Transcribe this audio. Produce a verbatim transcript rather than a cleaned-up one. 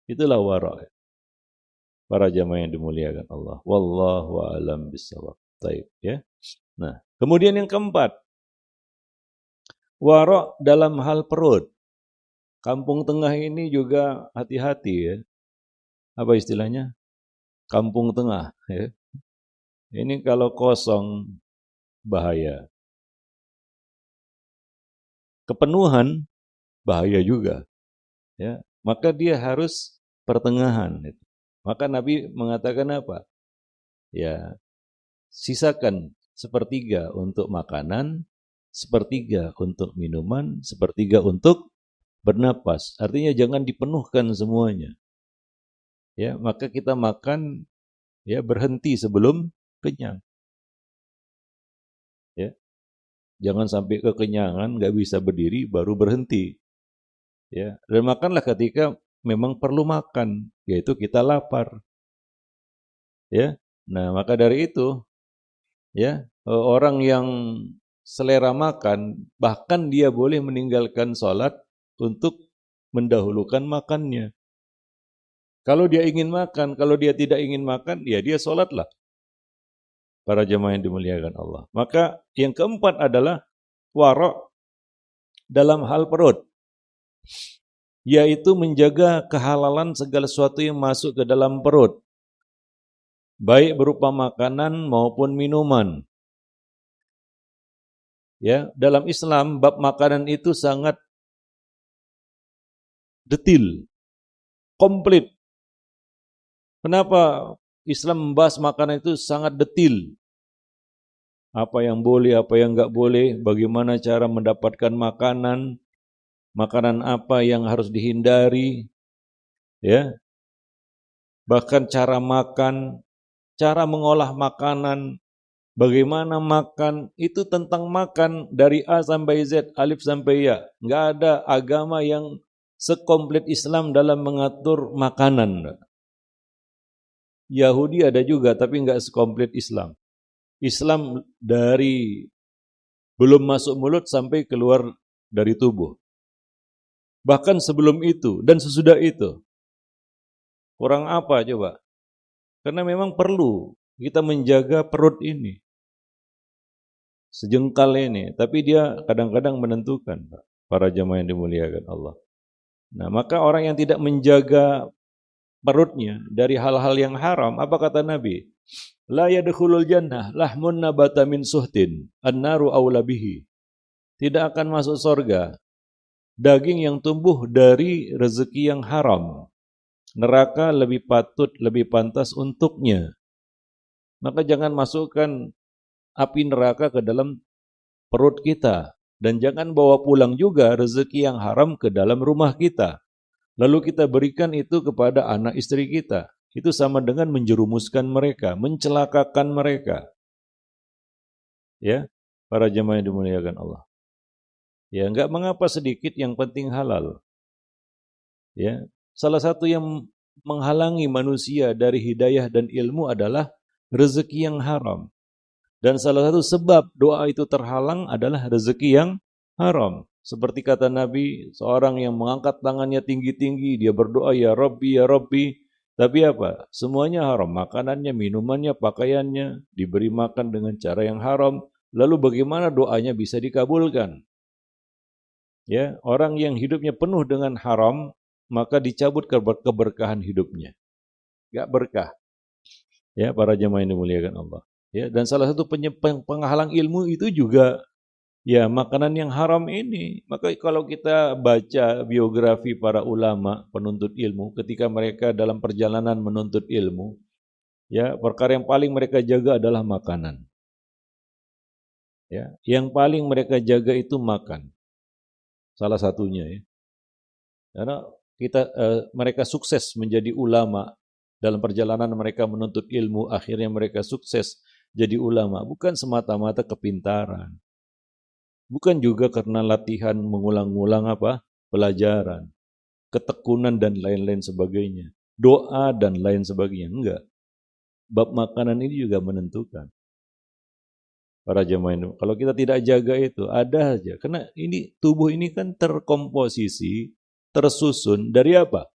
Itulah wara'. Para jamaah yang dimuliakan Allah. Wallahu a'lam bishawab. Baik, ya. Nah, kemudian yang keempat, wara' dalam hal perut. Kampung tengah ini juga hati-hati ya. Apa istilahnya? Kampung tengah ya. Ini kalau kosong bahaya. Kepenuhan bahaya juga. Ya, maka dia harus pertengahan. Maka Nabi mengatakan apa? Ya, sisakan sepertiga untuk makanan, sepertiga untuk minuman, sepertiga untuk bernapas. Artinya jangan dipenuhkan semuanya. Ya, maka kita makan ya berhenti sebelum kenyang. Ya. Jangan sampai kekenyangan, nggak bisa berdiri baru berhenti. Ya, dan makanlah ketika memang perlu makan, yaitu kita lapar. Ya. Nah, maka dari itu ya, orang yang selera makan, bahkan dia boleh meninggalkan sholat untuk mendahulukan makannya. Kalau dia ingin makan, kalau dia tidak ingin makan, ya dia sholatlah. Para jemaah yang dimuliakan Allah. Maka yang keempat adalah wara' dalam hal perut, yaitu menjaga kehalalan segala sesuatu yang masuk ke dalam perut, baik berupa makanan maupun minuman. Ya, dalam Islam bab makanan itu sangat detil, komplit. Kenapa Islam membahas makanan itu sangat detil? Apa yang boleh, apa yang enggak boleh, bagaimana cara mendapatkan makanan, makanan apa yang harus dihindari, ya. Bahkan cara makan, cara mengolah makanan, bagaimana makan, itu tentang makan dari A sampai Z, alif sampai ya. Enggak ada agama yang sekomplit Islam dalam mengatur makanan. Yahudi ada juga, tapi enggak sekomplit Islam. Islam dari belum masuk mulut sampai keluar dari tubuh. Bahkan sebelum itu dan sesudah itu. Kurang apa coba? Karena memang perlu kita menjaga perut ini. Sejengkal ini. Tapi dia kadang-kadang menentukan. Para jamaah yang dimuliakan Allah. Nah, maka orang yang tidak menjaga perutnya dari hal-hal yang haram, apa kata Nabi? La yadkhulul jannah lahmun nabata min suhtin an-naru aula bihi. Tidak akan masuk surga daging yang tumbuh dari rezeki yang haram. Neraka lebih patut, lebih pantas untuknya. Maka jangan masukkan api neraka ke dalam perut kita, dan jangan bawa pulang juga rezeki yang haram ke dalam rumah kita. Lalu kita berikan itu kepada anak istri kita. Itu sama dengan menjerumuskan mereka, mencelakakan mereka. Ya, para jemaah yang dimuliakan Allah. Ya, enggak mengapa sedikit, yang penting halal. Ya, salah satu yang menghalangi manusia dari hidayah dan ilmu adalah rezeki yang haram. Dan salah satu sebab doa itu terhalang adalah rezeki yang haram. Seperti kata Nabi, seorang yang mengangkat tangannya tinggi-tinggi, dia berdoa, Ya Rabbi, Ya Rabbi. Tapi apa? Semuanya haram. Makanannya, minumannya, pakaiannya, diberi makan dengan cara yang haram. Lalu bagaimana doanya bisa dikabulkan? Ya, orang yang hidupnya penuh dengan haram, maka dicabut keberkahan hidupnya. Gak berkah. Ya, para jemaah yang dimuliakan Allah. Ya, dan salah satu penghalang ilmu itu juga ya makanan yang haram ini. Maka kalau kita baca biografi para ulama penuntut ilmu ketika mereka dalam perjalanan menuntut ilmu, ya perkara yang paling mereka jaga adalah makanan. Ya, yang paling mereka jaga itu makan. Salah satunya ya. Karena kita eh, mereka sukses menjadi ulama dalam perjalanan mereka menuntut ilmu, akhirnya mereka sukses jadi ulama bukan semata-mata kepintaran. Bukan juga karena latihan mengulang-ulang apa? Pelajaran, ketekunan dan lain-lain sebagainya. Doa dan lain sebagainya. Enggak. Bab makanan ini juga menentukan. Para jemaah ini, kalau kita tidak jaga itu, ada aja. Karena ini tubuh ini kan terkomposisi, tersusun dari apa?